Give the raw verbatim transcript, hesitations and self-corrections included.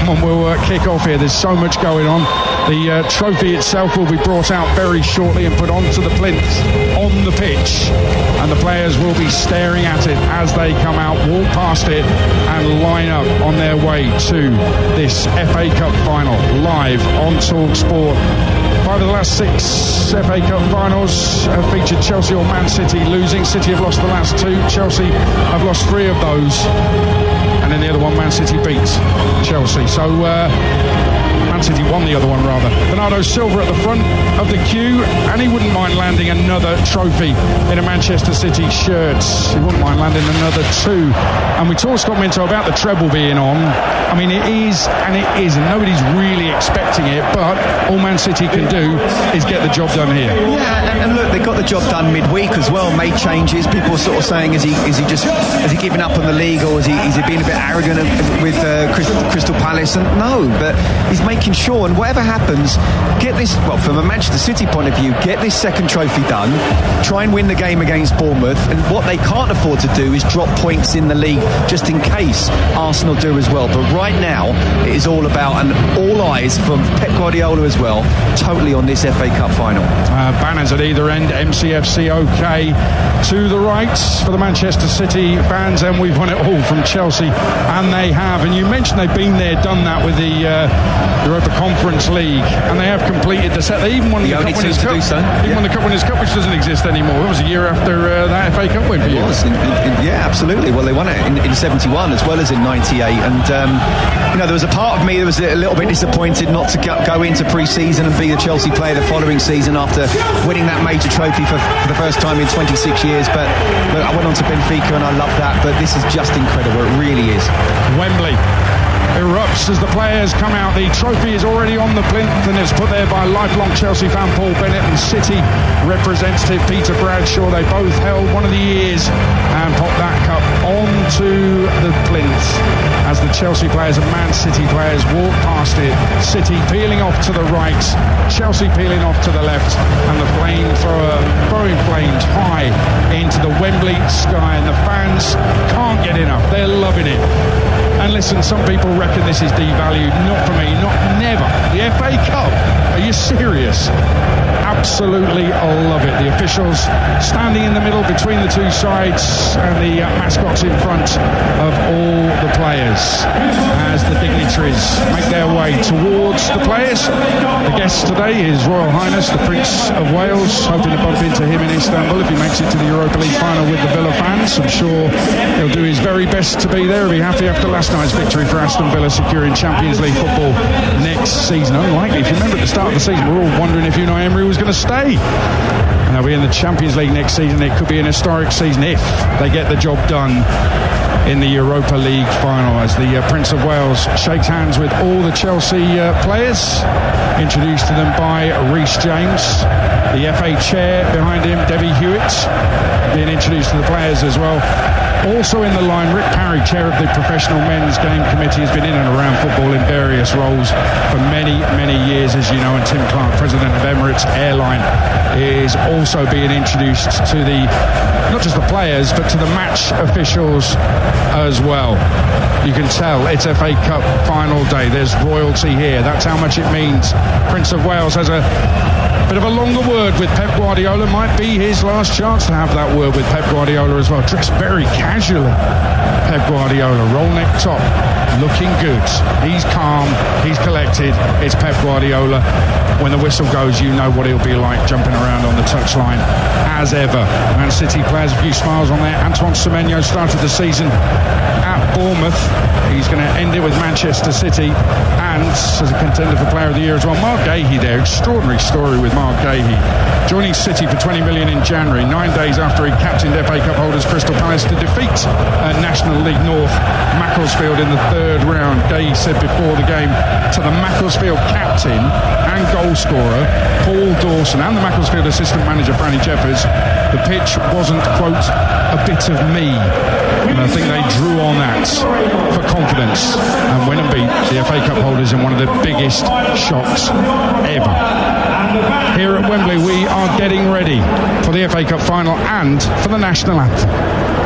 Come on, we'll uh, kick off here. There's so much going on. The uh, trophy itself will be brought out very shortly and put onto the plinth on the pitch, and the players will be staring at it as they come out, walk past it and line up on their way to this F A Cup final live on Talk Sport. Five of the last six F A Cup finals have featured Chelsea or Man City losing. City have lost the last two. Chelsea have lost three of those. And then the other one, Man City beat Chelsea. So uh, Man City won the other one, rather. Bernardo Silva at the front of the queue, and he wouldn't mind landing another trophy in a Manchester City shirt. He wouldn't mind landing another two. And we talked, Scott Minto, about the treble being on. I mean, it is and it isn't. Nobody's really expecting it, but all Man City can do is get the job done here. Yeah, and, and look, they got the job done midweek as well, made changes. People sort of saying, is he is he just is he giving up on the league, or is he is he being a bit arrogant with uh, Crystal Palace? And no, but he's making sure, and whatever happens, get this, well, from a Manchester City point of view, get this second trophy done, try and win the game against Bournemouth, and what they can't afford to do is drop points in the league just in case Arsenal do as well. But right now it is all about, and all eyes from Pep Guardiola as well, totally on this F A Cup final. Uh, banners at either end, M C F C OK to the right for the Manchester City fans, and we've won it all from Chelsea, and they have. And you mentioned they've been there, done that with the uh, Europa Conference League, and they have completed the set. They even won the, the Cup Winners' Cup. So. Even yeah. won the Cup Winners' Cup, which doesn't exist anymore. It was a year after uh, that F A Cup win for you. It was, in, in, yeah, absolutely. Well, they won it in, in seventy-one as well as in ninety-eight, and um, you know, there was a part of me that was a little bit disappointed not to go, go into pre-season and be the Chelsea player the following season after winning that major trophy for, for the first time in twenty-six years. But look, I went on to Benfica and I love that, but this is just incredible. It really is. Wembley erupts as the players come out. The trophy is already on the plinth and it's put there by lifelong Chelsea fan Paul Bennett and City representative Peter Bradshaw. They both held one of the ears and popped that cup onto the plinth as the Chelsea players and Man City players walk past it. City peeling off to the right, Chelsea peeling off to the left, and the flamethrower throwing flames high into the Wembley sky, and the fans can't get enough. They're loving it. And listen, some people reckon this is devalued. Not for me, not never. The F A Cup, are you serious? Absolutely love it. The officials standing in the middle between the two sides, and the uh, mascots in front of all the players as the dignitaries make their way towards the players. The guest today is Royal Highness the Prince of Wales, hoping to bump into him in Istanbul if he makes it to the Europa League final with the Villa fans. I'm sure he'll do his very best to be there. He'll be happy after last night's victory for Aston Villa, securing Champions League football next season. Unlikely. If you remember at the start of the season, we were all wondering if Unai Emery was going to stay. And they'll be in the Champions League next season. It could be an historic season if they get the job done in the Europa League final, as the uh, Prince of Wales shakes hands with all the Chelsea uh, players, introduced to them by Reece James. The F A chair behind him, Debbie Hewitt, being introduced to the players as well. Also in the line, Rick Parry, chair of the Professional Men's Game Committee, has been in and around football in various roles for many, many years, as you know. And Tim Clark, president of Emirates Airline, is also being introduced to the, not just the players, but to the match officials as well. You can tell it's F A Cup final day. There's royalty here. That's how much it means. Prince of Wales has a bit of a longer word with Pep Guardiola. Might be his last chance to have that word with Pep Guardiola as well. Dressed very casually, Pep Guardiola, roll neck top, looking good. He's calm, he's collected. It's Pep Guardiola. When the whistle goes, you know what he'll be like, jumping around on the touchline as ever. Man City players, a few smiles on there. Antoine Semenyo started the season at Bournemouth. He's going to end it with Manchester City, and as a contender for Player of the Year as well. Mark Gahey there, extraordinary story with Mark Gahey, joining City for twenty million in January, nine days after he captained F A Cup holders Crystal Palace to defeat uh, National League North Macclesfield in the third round. Gahey said before the game to the Macclesfield captain and goal scorer Paul Dawson and the Macclesfield assistant manager Franny Jeffers, the pitch wasn't, quote, a bit of me. And I think they drew on that for confidence and win and beat the F A Cup holders in one of the biggest shocks ever. Here at Wembley, we are getting ready for the F A Cup final and for the national anthem.